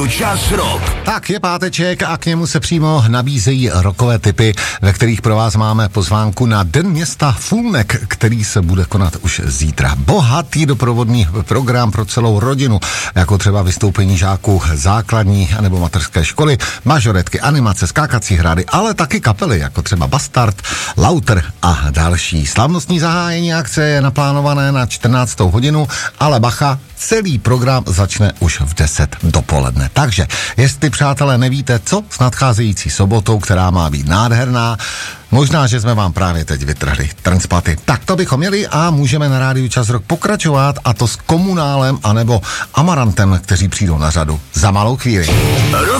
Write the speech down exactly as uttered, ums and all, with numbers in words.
Čas rok. Tak je páteček a k němu se přímo nabízejí rokové tipy, ve kterých pro vás máme pozvánku na Den města Fulnek, který se bude konat už zítra. Bohatý doprovodný program pro celou rodinu, jako třeba vystoupení žáků základní nebo mateřské školy, mažoretky, animace, skákací hrady, ale taky kapely, jako třeba Bastard, Lauter a další. Slavnostní zahájení akce je naplánované na čtrnáctou hodinu, ale bacha, celý program začne už v deset dopoledne. Takže, jestli, přátelé, nevíte, co s nadcházející sobotou, která má být nádherná, možná, že jsme vám právě teď vytrhli trnspaty. Tak to bychom měli a můžeme na rádiu Čas rok pokračovat, a to s Komunálem anebo Amarantem, kteří přijdou na řadu za malou chvíli.